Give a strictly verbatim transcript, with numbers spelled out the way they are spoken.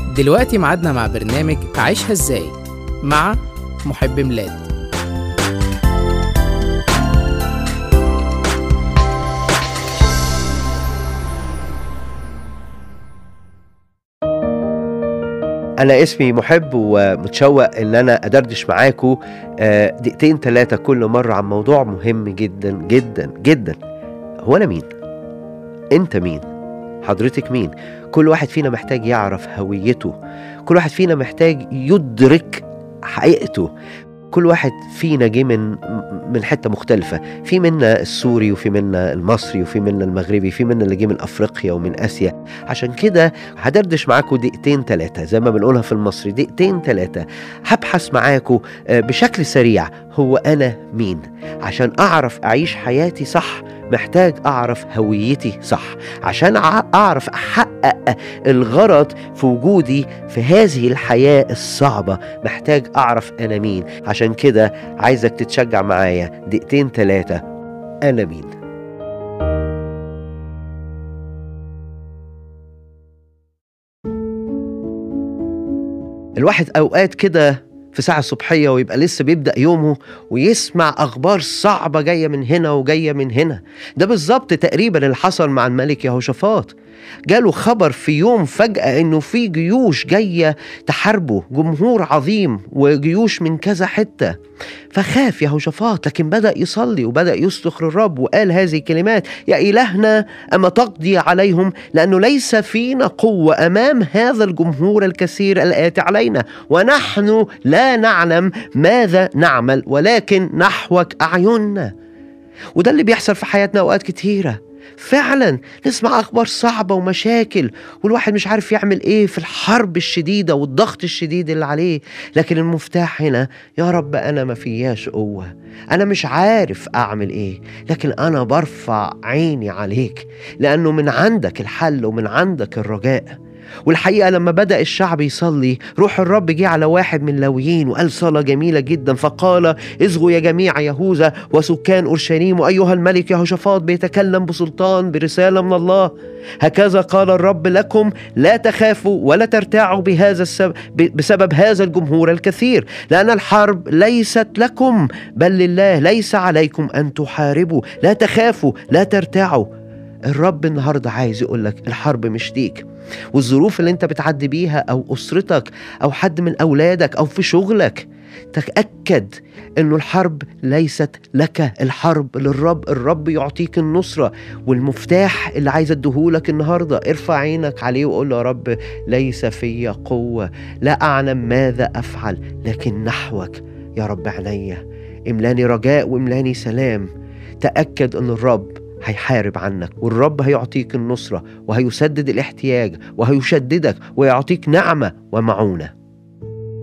دلوقتي ميعادنا مع برنامج عيشها ازاي مع محب ميلاد. أنا اسمي محب ومتشوق إن أنا أدردش معاكم دقيقتين ثلاثة كل مرة عن موضوع مهم جدا جدا جدا. هو أنا مين؟ أنت مين؟ حضرتك مين؟ كل واحد فينا محتاج يعرف هويته، كل واحد فينا محتاج يدرك حقيقته. كل واحد فينا جه من من حتة مختلفة، في منا السوري وفي منا المصري وفي منا المغربي، في منا اللي جه من أفريقيا ومن آسيا. عشان كده هدردش معاكم دقيقتين ثلاثة زي ما بنقولها في المصري، دقيقتين ثلاثة هبحث معاكم بشكل سريع هو أنا مين. عشان أعرف أعيش حياتي صح محتاج أعرف هويتي صح، عشان أعرف أحقق الغرض في وجودي في هذه الحياة الصعبة محتاج أعرف أنا مين. عشان كده عايزك تتشجع معايا دقيقتين ثلاثة. أنا مين؟ الواحد أوقات كده في ساعة صبحية ويبقى لسه بيبدأ يومه ويسمع أخبار صعبة جاية من هنا وجاية من هنا. ده بالظبط تقريبا اللي حصل مع الملك يهوشافاط. جاله خبر في يوم فجأة إنه في جيوش جاية تحاربه، جمهور عظيم وجيوش من كذا حتة. فخاف يهوشافاط، لكن بدأ يصلي وبدأ يصرخ للرب وقال هذه الكلمات: يا إلهنا أما تقضي عليهم، لأنه ليس فينا قوة أمام هذا الجمهور الكثير الآتي علينا، ونحن لا نعلم ماذا نعمل ولكن نحوك أعيننا. وده اللي بيحصل في حياتنا أوقات كتيرة. فعلا نسمع أخبار صعبة ومشاكل والواحد مش عارف يعمل إيه في الحرب الشديدة والضغط الشديد اللي عليه. لكن المفتاح هنا: يا رب أنا ما فياش قوة، أنا مش عارف أعمل إيه، لكن أنا برفع عيني عليك، لأنه من عندك الحل ومن عندك الرجاء. والحقيقة لما بدأ الشعب يصلي، روح الرب جه على واحد من لاويين وقال صلاة جميلة جدا، فقال: اصغوا يا جميع يهوذا وسكان أورشليم، وأيها الملك يهوشافاط بيتكلم بسلطان برسالة من الله. هكذا قال الرب لكم: لا تخافوا ولا ترتاعوا بهذا السبب بسبب هذا الجمهور الكثير، لأن الحرب ليست لكم بل لله، ليس عليكم أن تحاربوا. لا تخافوا لا ترتاعوا. الرب النهاردة عايز يقولك الحرب مش ليك. والظروف اللي انت بتعدي بيها او اسرتك او حد من اولادك او في شغلك، تأكد انه الحرب ليست لك، الحرب للرب. الرب يعطيك النصرة، والمفتاح اللي عايز اديهولك النهاردة ارفع عينك عليه وقول له: يا رب ليس في قوة، لا اعلم ماذا افعل، لكن نحوك يا رب عينيا. املاني رجاء واملاني سلام. تأكد ان الرب هيحارب عنك، والرب هيعطيك النصرة وهيسدد الاحتياج وهيشددك ويعطيك نعمة ومعونة.